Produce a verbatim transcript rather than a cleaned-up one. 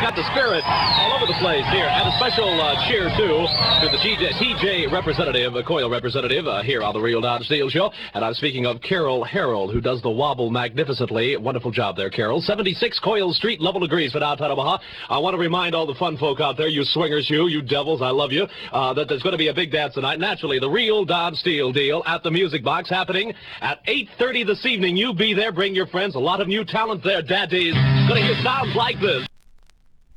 got the spirit all over the place here. And a special uh, cheer, too, to the T J, T J representative, uh, Coil representative, uh, here on the Real Dodge Steel Show. And I'm speaking of Carol Harold, who does the wobble magnificently. Wonderful job there, Carol. seventy-six Coil Street, level degrees for downtown Omaha. I want to remind all the fun folk out there, you swingers, you, you devils, I love you, uh, that there's going to be a big dance tonight. Naturally, the Real Dodge Steel deal at the Music Box happening at eight thirty this evening. You be there, bring your friends. A lot of new talent there, daddies. Going to hear sounds like this.